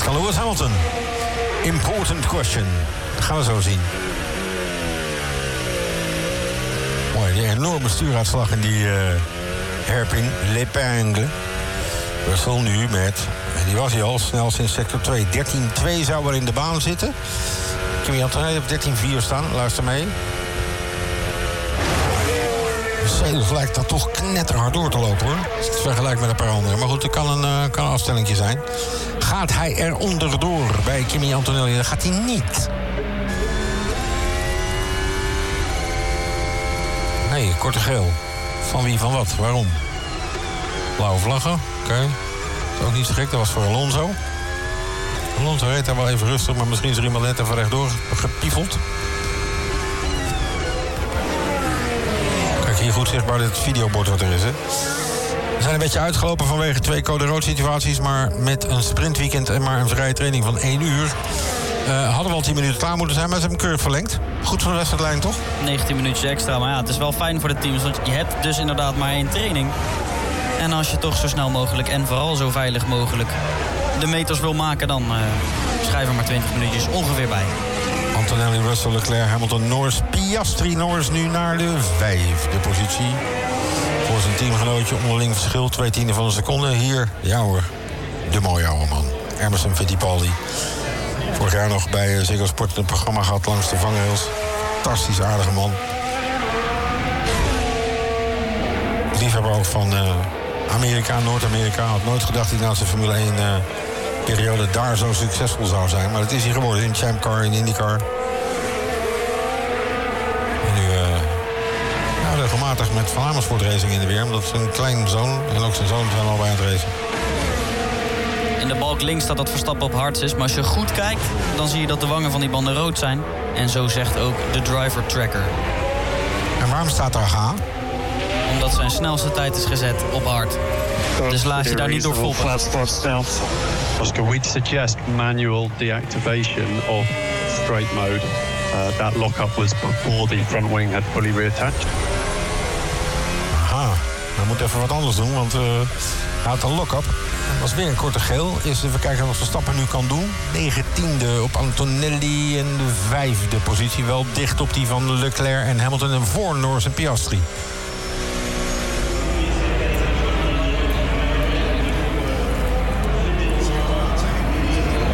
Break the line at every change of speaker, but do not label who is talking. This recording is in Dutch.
Wat kan Lewis Hamilton? Important question. Dat gaan we zo zien. Mooi, die enorme stuuruitslag in die hairpin l'épingle. Russell nu met, en die was hij al snel sinds sector 2. 13-2 zou er in de baan zitten. Kimi Antonelli op 13-4 staan, luister mee. Mercedes lijkt dat toch knetterhard door te lopen, hoor. Als ik het vergelijk met een paar anderen. Maar goed, het kan een afstellingje zijn. Gaat hij er onderdoor bij Kimi Antonelli? Dat gaat hij niet. Nee, korte geel. Van wie, van wat? Waarom? Blauwe vlaggen, oké. Dat is ook niet zo gek, dat was voor Alonso. Alonso reed daar wel even rustig, maar misschien is er iemand net even rechtdoor gepiefeld. Kijk, hier goed zichtbaar dit videobord wat er is, hè. We zijn een beetje uitgelopen vanwege 2 code rood situaties, maar met een sprintweekend en maar een vrije training van 1 uur... hadden we al 10 minuten klaar moeten zijn, maar ze hebben hem keurig verlengd. Goed voor de wedstrijdlijn, toch?
19 minuutjes extra, maar ja, het is wel fijn voor de teams, want je hebt dus inderdaad maar 1 training. En als je toch zo snel mogelijk en vooral zo veilig mogelijk de meters wil maken, dan schrijf er maar 20 minuutjes ongeveer bij.
Antonelli, Russell, Leclerc, Hamilton, Norris, Piastri. Norris nu naar de 5e positie. Voor zijn teamgenootje onderling verschil, 0,2 van een seconde. Hier, ja hoor, de mooie oude man. Emerson Fittipaldi. Vorig jaar nog bij Ziggo Sport een programma gehad langs de vangrails. Fantastisch aardige man. Liefhebber ook van Amerika, Noord-Amerika. Had nooit gedacht dat hij na zijn Formule 1 periode daar zo succesvol zou zijn. Maar dat is hij geworden in Champ Car, in IndyCar. En nu regelmatig met Van Amersfoort Racing in de weer. Omdat zijn kleinzoon en ook zijn zoon zijn al bij het racen.
In de balk links staat dat Verstappen op hards is. Maar als je goed kijkt, dan zie je dat de wangen van die banden rood zijn. En zo zegt ook de driver tracker.
En waarom staat daar H?
Omdat zijn snelste tijd is gezet op hard. Dus laat je daar niet door volgen.
Oscar, we'd suggest manual deactivation of straight mode. That lockup was before the front wing had fully reattached.
Aha, we moeten even wat anders doen, want hij had een lock-up. Dat was weer een korte geel. Eerst even kijken wat Verstappen nu kan doen. 19e op Antonelli en de 5e positie. Wel dicht op die van Leclerc en Hamilton en voor Norris en Piastri.